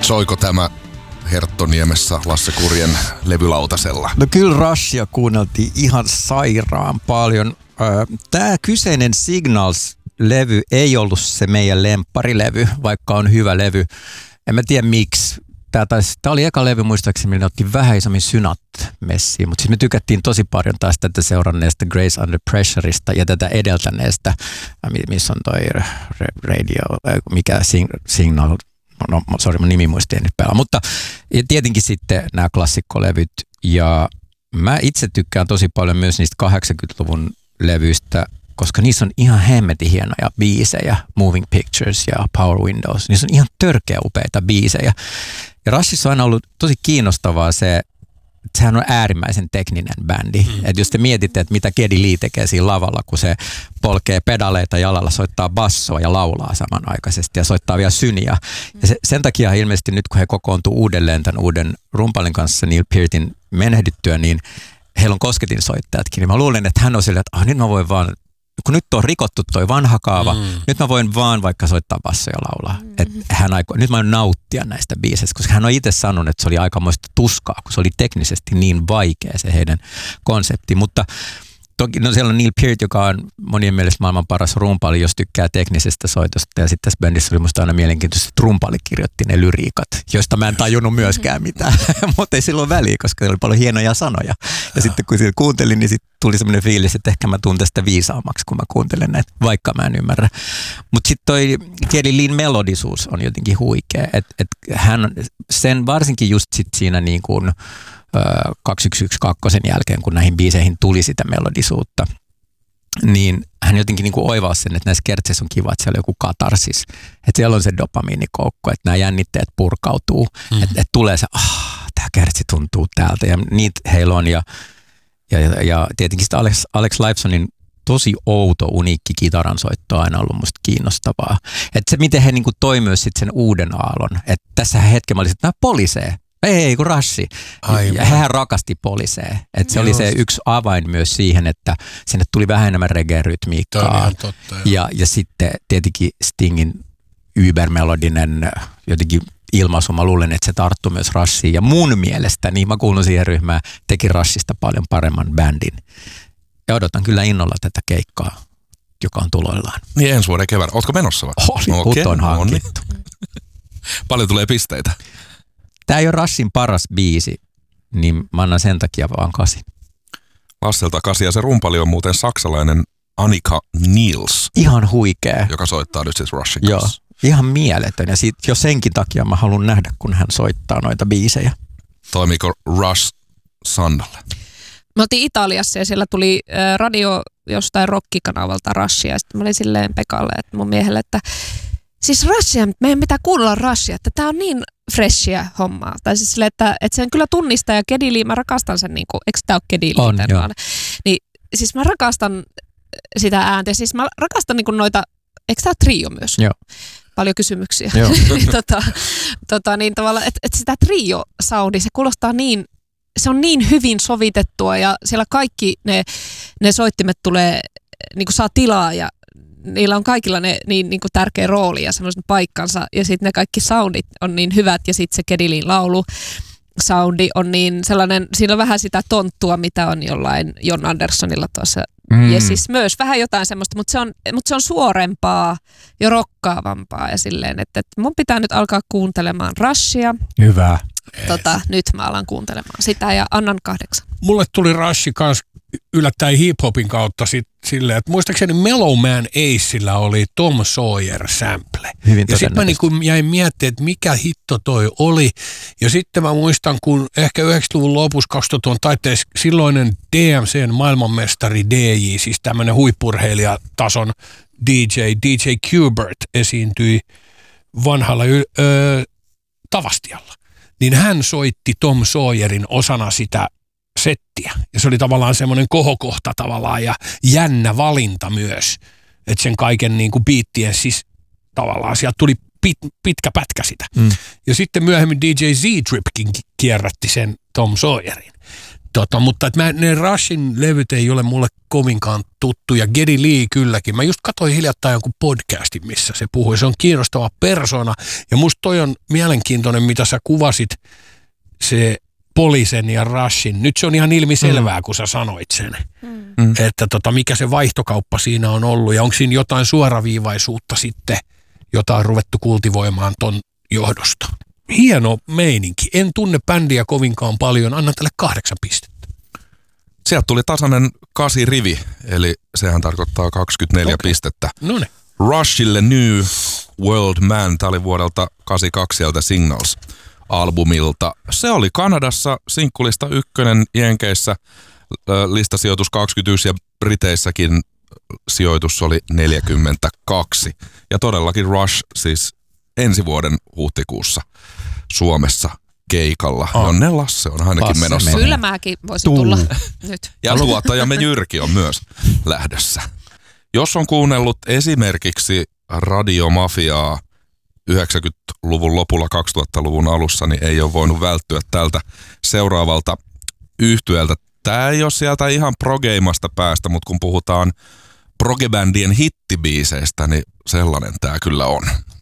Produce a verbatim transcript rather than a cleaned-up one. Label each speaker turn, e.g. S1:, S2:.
S1: Soiko tämä Herttoniemessä Lasse Kurjen levylautasella?
S2: No kyllä Rushia kuunneltiin ihan sairaan paljon. Tämä kyseinen Signals-levy ei ollut se meidän lempparilevy, vaikka on hyvä levy. En mä tiedä miksi. Tämä, taisi, tämä oli eka levy muistaakseni, millä otti vähän isommin synat messiin, mutta siis me tykättiin tosi paljon taas tätä seuranneesta Grace Under Pressureista ja tätä edeltäneestä, missä on toi radio, mikä Signal, no sori, mun nimi muistin nyt pelaa, mutta tietenkin sitten nämä klassikkolevyt ja mä itse tykkään tosi paljon myös niistä kahdeksankymmentäluvun levyistä, koska niissä on ihan hemmetin hienoja biisejä, Moving Pictures ja Power Windows. Niissä on ihan törkeä upeita biisejä. Ja Rushissa on aina ollut tosi kiinnostavaa se, että sehän on äärimmäisen tekninen bändi. Mm. Että jos te mietitte, että mitä Geddy Lee tekee siinä lavalla, kun se polkee pedaleita jalalla, soittaa bassoa ja laulaa samanaikaisesti ja soittaa vielä syniä. Ja se, sen takia ilmeisesti nyt, kun he kokoontuu uudelleen tämän uuden rumpalin kanssa Neil Peartin menehdyttyä, niin heillä on kosketinsoittajatkin. Niin mä luulen, että hän on silleen, että ah, nyt mä voin vaan, kun nyt on rikottu toi vanha kaava, mm. nyt mä voin vaan vaikka soittaa bassoa ja laulaa. Mm. Et hän aiko, nyt mä voin nauttia näistä biiseistä, koska hän on itse sanonut, että se oli aikamoista tuskaa, kun se oli teknisesti niin vaikea se heidän konsepti. Mutta toki no siellä on Neil Peart, joka on monien mielestä maailman paras rumpali, jos tykkää teknisestä soitosta. Ja sitten tässä bändissä oli musta aina mielenkiintoista, että rumpali kirjoitti ne lyriikat, joista mä en tajunnut myöskään mitään. Mutta ei silloin väliä, koska oli paljon hienoja sanoja. Ja sitten kun sitä kuuntelin, niin sitten tuli semmoinen fiilis, että ehkä mä tuun tästä viisaammaksi, kun mä kuuntelen näitä, vaikka mä en ymmärrä. Mutta sitten toi Geddy Leen melodisuus on jotenkin huikea. Että et hän sen varsinkin just sit siinä niin kuin kaksi yksi yksi kaksi jälkeen, kun näihin biiseihin tuli sitä melodisuutta, niin hän jotenkin niin kuin oivasi sen, että näissä kertseissä on kiva, että siellä on joku katarsis, että siellä on se dopamiinikoukko, että nämä jännitteet purkautuu, mm. että, että tulee se, ah, tämä kertsi tuntuu täältä, ja niitä heillä on, ja, ja, ja, ja tietenkin sitä Alex, Alex Lifesonin tosi outo, uniikki kitaransoitto on aina ollut musta kiinnostavaa. Että se, miten he niin kuin toi myös sitten sen uuden aallon, että tässä hetken mä olisin, että nämä polisee. Ei, kun Rushi. Ja hän rakasti polisee. Että se Just. oli se yksi avain myös siihen, että sinne tuli vähän enemmän reggae-rytmiikkaa.
S3: Totta,
S2: ja, ja sitten tietenkin Stingin ybermelodinen jotenkin ilmaisu. Mä luulen, että se tarttui myös Rushiin. Ja mun mielestä, niin mä kuulun siihen ryhmään, teki Rushista paljon paremman bändin. Ja odotan kyllä innolla tätä keikkaa, joka on tuloillaan.
S1: Niin ensi vuoden kevään. Ootko menossa vai?
S2: Oli, okay, on hankittu.
S1: Paljon tulee pisteitä.
S2: Tämä ei ole Rushin paras biisi, niin mä annan sen takia vaan kasi.
S1: Lasselta kasi, ja se rumpali on muuten saksalainen Annika Niels.
S2: Ihan huikea.
S1: Joka soittaa nyt siis Rushin kanssa.
S2: Joo, ihan mieletön. Ja siitä, jo senkin takia mä haluan nähdä, kun hän soittaa noita biisejä.
S1: Toimiiko Rush Sandalle?
S4: Me oltiin Italiassa ja siellä tuli radio jostain rockikanavalta Rushia. Ja sitten mä olin silleen Pekalle, että mun miehelle, että siis Rushia, meidän pitää kuulla Rushia, että tää on niin freshia hommaa. Tai siis silleen, että, että sen kyllä tunnistaa ja Geddy Lee, mä rakastan sen, niin kuin, eikö tää ole Geddy Lee?
S2: On, joo.
S4: Niin siis mä rakastan sitä ääntä. Siis mä rakastan niin kuin noita, eikö tää ole trio myös?
S2: Joo.
S4: Paljon kysymyksiä.
S2: Joo.
S4: tota, tota, niin tavallaan, että, että sitä trio-soundi, se kuulostaa niin, se on niin hyvin sovitettua ja siellä kaikki ne, ne soittimet tulee, niin kuin saa tilaa ja niillä on kaikilla ne niin, niin kuin tärkeä rooli ja semmoisen paikkansa ja sitten ne kaikki soundit on niin hyvät ja sitten se Geddy Leen laulu soundi on niin sellainen, siinä on vähän sitä tonttua, mitä on jollain Jon Anderssonilla tuossa mm. ja siis myös vähän jotain semmoista, mutta se on, mutta se on suorempaa ja rokkaavampaa ja silleen, että, että mun pitää nyt alkaa kuuntelemaan Rushia.
S2: Hyvä.
S4: Tota, nyt mä alan kuuntelemaan sitä ja annan kahdeksan.
S3: Mulle tuli Rush kanssa yllättäen hip-hopin kautta sit, silleen, että muistaakseni Mellow Man Acella oli Tom Sawyer sample.
S2: Hyvin
S3: ja sitten mä niinku jäin miettimään, että mikä hitto toi oli. Ja sitten mä muistan, kun ehkä yhdeksänkymmentäluvun lopussa kaksituhattaluvun taiteessa silloinen D M C:n maailmanmestari D J, siis tämmöinen huippurheilijatason D J, D J Qbert esiintyi vanhalla ö, Tavastialla. Niin hän soitti Tom Sawyerin osana sitä settiä. Ja se oli tavallaan semmoinen kohokohta tavallaan ja jännä valinta myös. Että sen kaiken niin kuin biittien siis tavallaan sieltä tuli pit, pitkä pätkä sitä. Mm. Ja sitten myöhemmin D J Z-Tripkin kierrätti sen Tom Sawyerin. Tota, mutta et mä, ne Rushin levyt ei ole mulle kovinkaan tuttuja. Geddy Lee kylläkin. Mä just katsoin hiljattain jonkun podcastin, missä se puhui. Se on kiinnostava persona. Ja musta toi on mielenkiintoinen, mitä sä kuvasit, se Polisen ja Rushin. Nyt se on ihan ilmiselvää, mm. kun sä sanoit sen. Mm. Että tota, mikä se vaihtokauppa siinä on ollut. Ja onko siinä jotain suoraviivaisuutta sitten, jota on ruvettu kultivoimaan ton johdosta. Hieno meininki. En tunne bändiä kovinkaan paljon. Annan tälle kahdeksan pistettä.
S1: Sieltä tuli tasainen kasi rivi, eli sehän tarkoittaa kaksikymmentäneljä okay. pistettä.
S3: Noniin.
S1: Rushille New World Man, tämä oli vuodelta kahdeksankymmentäkaksi sieltä Signals-albumilta. Se oli Kanadassa sinkkulista ykkönen, Jenkeissä listasijoitus kaksikymmentäyksi ja Briteissäkin sijoitus oli neljäkymmentäkaksi. Ja todellakin Rush siis ensi vuoden huhtikuussa Suomessa keikalla. Oh. Jonne Lasse on ainakin Lasse menossa.
S4: Meni. Kyllä mäkin voisin Tuu. tulla nyt.
S1: Ja tuottajamme Jyrki on myös lähdössä. Jos on kuunnellut esimerkiksi Radiomafiaa yhdeksänkymmentäluvun lopulla kaksituhattaluvun alussa, niin ei ole voinut välttyä tältä seuraavalta yhtyeeltä. Tämä ei ole sieltä ihan progeimasta päästä, mutta kun puhutaan progebändien hittibiiseistä, niin sellainen tämä kyllä on.